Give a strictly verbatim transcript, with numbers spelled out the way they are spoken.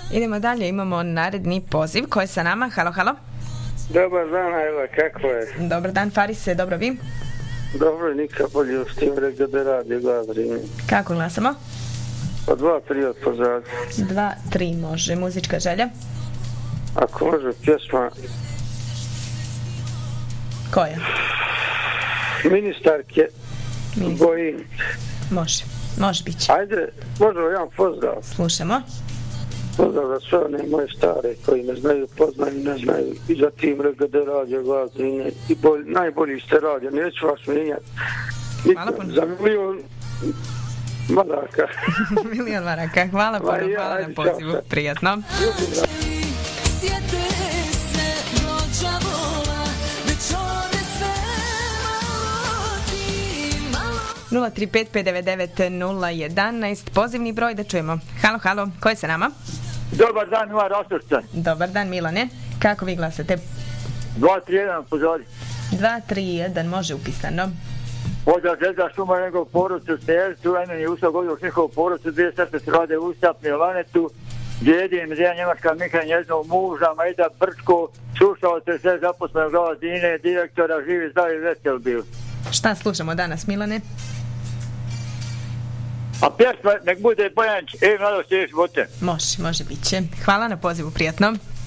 Idemo dalje, imamo naredni poziv. Ko je sa nama? Halo, halo. Dobar dan, Ajla, kako je? Dobar dan, Farise, dobro vi? Dobro, nikad bolje s tim rekao da radi glas. Kako glasamo? Pa dva, tri od pozad. Dva, tri može. Muzička želja? Ako može pjesma... Koja? Ministarke. Ministar. Bojin. Može, može bit će. Ajde, možemo jedan pozdrav. Slušamo. Pozdrav za sve one moje stare koji me znaju, poznaju, ne znaju. I za tim rekao da radio glas. I bolj, najbolji ste radio, neću vas mijenjati. Hvala puno. Za milion... maraka. Milion maraka. Hvala puno, hvala na pozivu. Prijatno. nula tri pet pet devet devet nula jedan pozivni broj da čujemo. Halo, halo, ko je sa nama? Dobar dan, Milan Rastovčan. Dobar dan, Milane. Kako vi glasate? dva tri jedan pozori. dva tri jedan može upisano. Pozdrav Željka Šuma, njegov porucu Stercu, Emen je ustao godinu s njihovu porucu, dvije srce se rade Ustap, Milanetu, Djedim, Zija Njemačka, Mika, njeznog muža, Majda Brčko, slušao se sve zaposlenog glava Dine, direktora, živi, zdravi, vesel bil. Šta slušamo danas, Milane? A pjesma nek bude Bojanč, e, mladost je živote. Može, može bit će. Hvala na pozivu, prijatno.